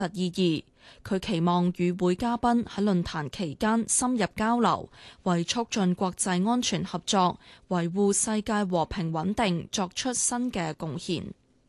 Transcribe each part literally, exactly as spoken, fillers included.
意義。佢期望與會嘉賓喺論壇期間深入交流，為促進國際安全合作、維護世界和平穩定作出新嘅貢獻。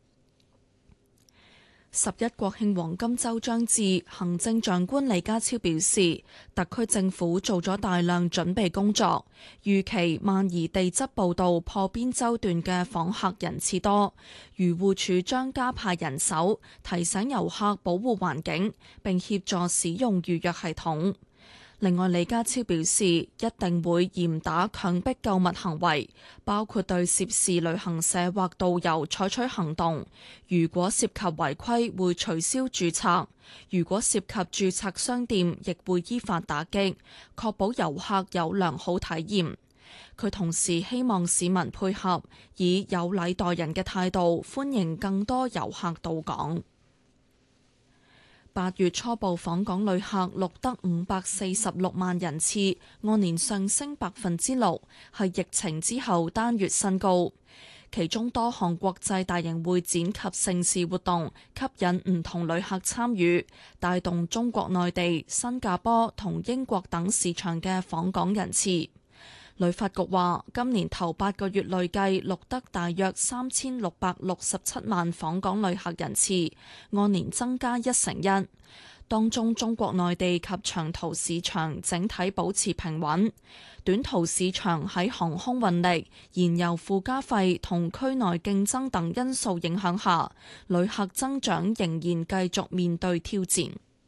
十一國慶黃金週將至，行政長官李家超表示，特區政府做咗大量準備工作，預期萬宜地質步道破邊洲段嘅訪客人次多，漁護署將加派人手，提醒遊客保護環境，並協助使用預約系統。另外，李家超表示，一定會嚴打強迫購物行為，包括對涉事旅行社或導遊採取行動。如果涉及違規，會取消註冊；如果涉及註冊商店，亦會依法打擊，確保遊客有良好體驗。佢同時希望市民配合，以有禮待人嘅態度，歡迎更多遊客到港。八月初步訪港旅客錄得五百四十六萬人次，按年上升百分之六，係疫情之後單月新高。其中多項國際大型會展及盛事活動吸引唔同旅客參與，帶動中國內地、新加坡同英國等市場嘅訪港人次。旅發局話，今年頭八個月累計錄得大約三千六百六十七萬訪港旅客人次，按年增加一成一。當中中國內地及長途市場整體保持平穩，短途市場喺航空運力、燃油附加費同區內競爭等因素影響下，旅客增長仍然繼續面對挑戰。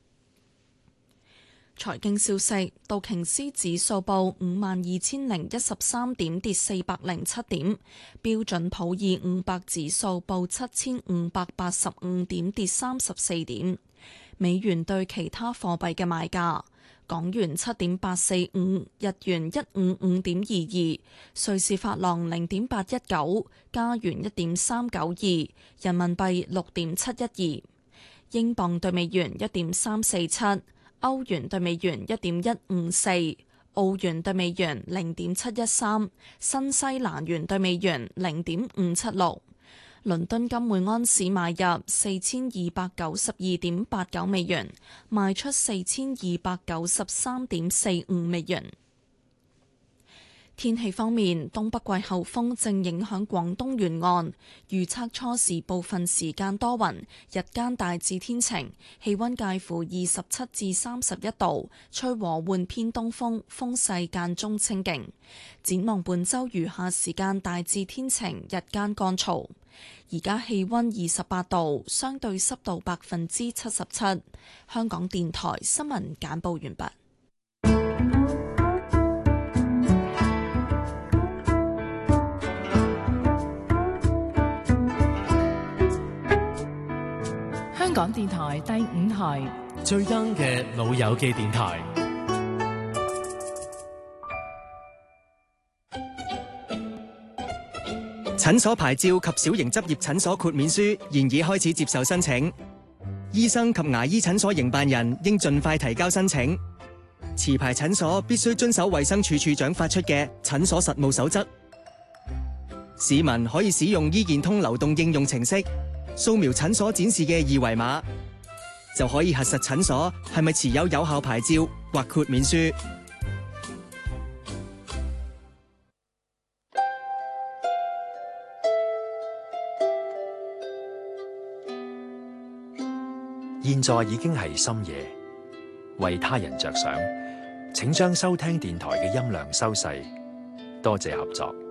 財經消息，道瓊斯指數報五萬二千零一十三點，跌四百零七點；標準普爾五百指數報七千五百八十五點，跌三十四點。美元對其他貨幣嘅賣價：港元七點八四五，日元一五五點二二，瑞士法郎零點八一九，加元一點三九二，人民幣六點七一二，英鎊對美元一點三四七。歐元對美元一點一五四，澳元對美元零點七一三，新西蘭元對美元零點五七六。倫敦金每安士買入四千二百九十二點八九美元，賣出四千二百九十三點四五美元。天氣方面，東北季候風正影響廣東沿岸，預測初時部分時間多雲，日間大致天晴，氣溫介乎二十七至三十一度，吹和緩偏東風，風勢間中清勁。展望本週餘下時間大致天晴，日間乾燥。而家氣溫二十八度，相對濕度百分之七十七。香港電台新聞簡報完畢。 香港電台第五台最 young 嘅老友記電台。 診所牌照及小型執業診所豁免書現已開始接受申請，醫生及牙醫診所營辦人應盡快提交申請。持牌診所必須遵守衛生署署長發出嘅診所實務守則。市民可以使用醫健通流動應用程式掃描診所展示嘅二維碼，就可以核實診所係咪持有有效牌照或豁免書。 現在已經係深夜，為他人着想，請將收聽電台嘅音量收細，多謝合作。